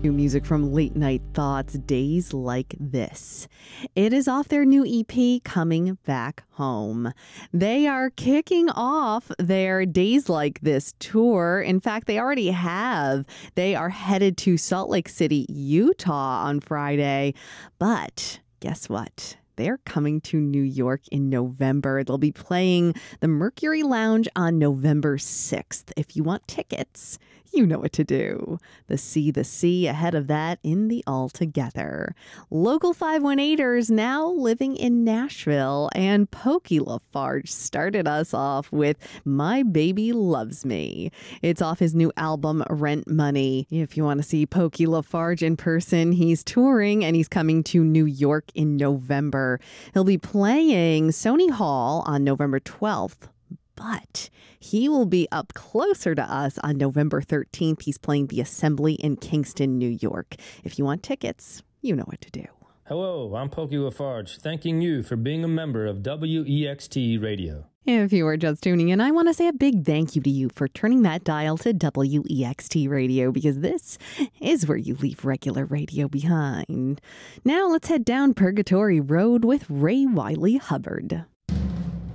New music from Late Night Thoughts, Days Like This. It is off their new EP, Coming Back Home. They are kicking off their Days Like This tour. In fact, they already have. They are headed to Salt Lake City, Utah on Friday. But guess what? They're coming to New York in November. They'll be playing the Mercury Lounge on November 6th. If you want tickets, you know what to do. The C ahead of that in the All Together. Local 518ers now living in Nashville, and Pokey LaFarge started us off with My Baby Loves Me. It's off his new album, Rent Money. If you want to see Pokey LaFarge in person, he's touring and he's coming to New York in November. He'll be playing Sony Hall on November 12th. But he will be up closer to us on November 13th. He's playing the Assembly in Kingston, New York. If you want tickets, you know what to do. Hello, I'm Pokey LaFarge, thanking you for being a member of WEXT Radio. If you are just tuning in, I want to say a big thank you to you for turning that dial to WEXT Radio, because this is where you leave regular radio behind. Now let's head down Purgatory Road with Ray Wiley Hubbard.